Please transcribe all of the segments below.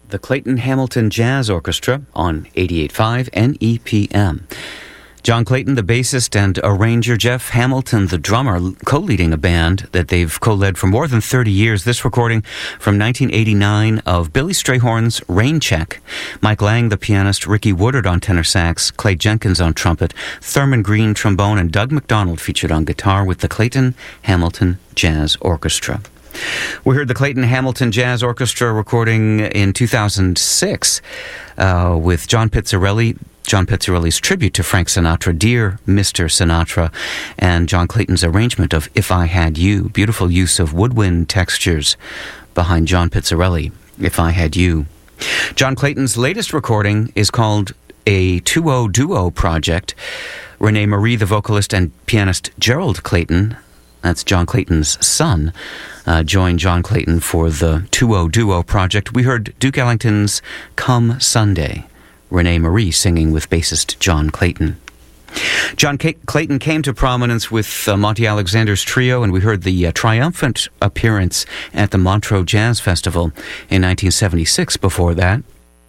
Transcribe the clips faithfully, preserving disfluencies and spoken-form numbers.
the Clayton Hamilton Jazz Orchestra on eighty-eight point five N E P M. John Clayton, the bassist and arranger, Jeff Hamilton, the drummer, co-leading a band that they've co-led for more than thirty years. This recording from nineteen eighty-nine of Billy Strayhorn's Rain Check. Mike Lang, the pianist, Ricky Woodard on tenor sax, Clay Jenkins on trumpet, Thurman Green trombone, and Doug McDonald featured on guitar with the Clayton Hamilton Jazz Orchestra. We heard the Clayton Hamilton Jazz Orchestra recording in two thousand six uh, with John Pizzarelli, John Pizzarelli's tribute to Frank Sinatra, Dear Mister Sinatra, and John Clayton's arrangement of If I Had You. Beautiful use of woodwind textures behind John Pizzarelli, If I Had You. John Clayton's latest recording is called a two-oh duo project. Renee Marie, the vocalist, and pianist Gerald Clayton, that's John Clayton's son, uh, joined John Clayton for the two-oh duo project. We heard Duke Ellington's Come Sunday, Renee Marie singing with bassist John Clayton. John K- Clayton came to prominence with uh, Monty Alexander's trio, and we heard the uh, triumphant appearance at the Montreux Jazz Festival in nineteen seventy-six before that.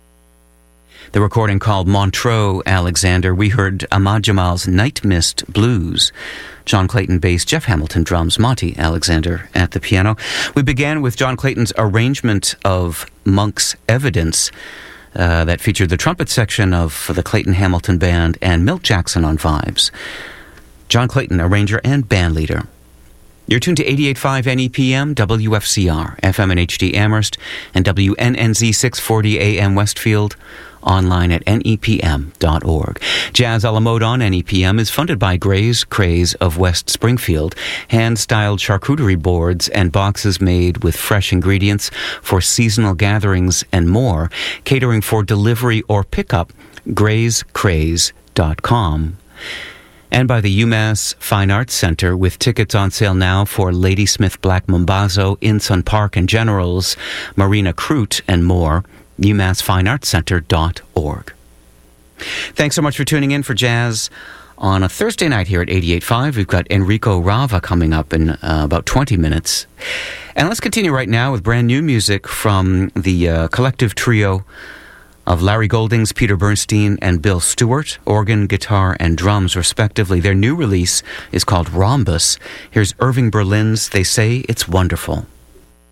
The recording called Montreux Alexander. We heard Ahmad Jamal's Night Mist Blues. John Clayton bass, Jeff Hamilton drums, Monty Alexander at the piano. We began with John Clayton's arrangement of Monk's Evidence uh, that featured the trumpet section of the Clayton Hamilton Band and Milt Jackson on vibes. John Clayton, arranger and band leader. You're tuned to eighty-eight point five N E P M, W F C R, F M and H D Amherst, and W N N Z six forty A M Westfield, online at N E P M dot org. Jazz a la mode on N E P M is funded by Gray's Craze of West Springfield, hand-styled charcuterie boards and boxes made with fresh ingredients for seasonal gatherings and more, catering for delivery or pickup, grays craze dot com. And by the UMass Fine Arts Center, with tickets on sale now for Ladysmith Black Mambazo, Insun Park and Generals, Marina Crute, and more. UMass Fine Arts Center dot org. Thanks so much for tuning in for Jazz on a Thursday night here at eighty-eight point five. We've got Enrico Rava coming up in uh, about twenty minutes. And let's continue right now with brand new music from the uh, collective trio of Larry Goldings, Peter Bernstein, and Bill Stewart, organ, guitar, and drums, respectively. Their new release is called Rhombus. Here's Irving Berlin's They Say It's Wonderful.